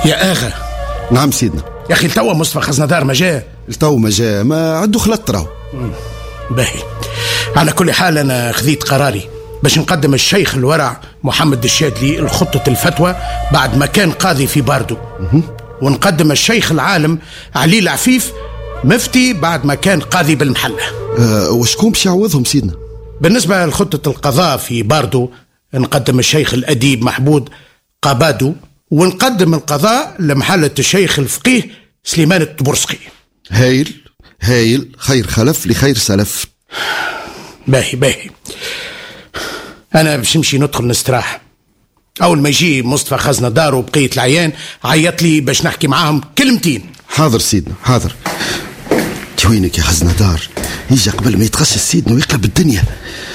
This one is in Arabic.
يا اغا. نعم سيدنا. يا اخي التوا مصطفى خزندار ما جاء. التو ما جاء، ما عنده خلط راهو. باهي، على كل حال انا خذيت قراري باش نقدم الشيخ الورع محمد الشادلي الخطة الفتوى بعد ما كان قاضي في باردو، ونقدم الشيخ العالم علي العفيف مفتي بعد ما كان قاضي بالمحلة. وشكون باش يعوضهم سيدنا؟ بالنسبة لخطة القضاء في باردو نقدم الشيخ الأديب محمود قابادو، ونقدم القضاء لمحلة الشيخ الفقيه سليمان الطبرسقي. هايل هايل، خير خلف لخير سلف. باهي أنا باش نمشي ندخل نستراح. أول ما يجي مصطفى خزندار وبقية العيان عيط لي باش نحكي معاهم كلمتين. حاضر سيدنا حاضر. وينك يا خزندار؟ يجي قبل ما يتغش سيدنا ويقلب الدنيا.